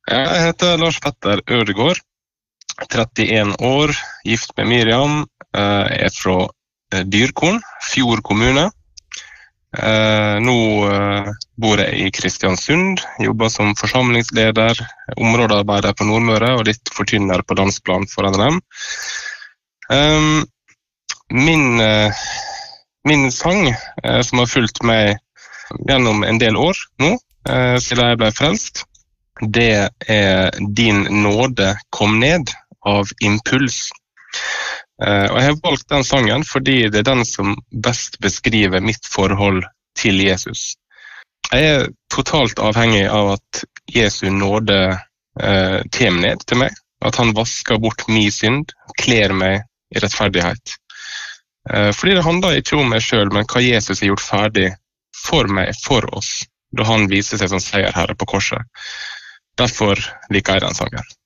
Jeg heter Lars Petter Ødegård, 31 år, gift med Miriam, er fra Dyrkorn, Fjord kommune. Nå bor jeg i Kristiansund, jobber som forsamlingsleder, områdearbeider på Nordmøre og litt forkynner på landsplan for NLM. Min sang, som har fulgt meg gjennom en del år nå, siden jeg ble frelst, det er Din nåde kom ned av Impuls. Og jeg har valgt den sangen fordi det er den som best beskriver mitt forhold til Jesus. Jeg er totalt avhengig av at Jesu nåde kommer ned til meg, at han vasker bort min synd, kler meg i rettferdighet. Fordi det handler ikke om meg selv, men hva Jesus har gjort ferdig for meg, for oss, da han viser seg som seierherre på korset. Derfor liker jeg den sangen.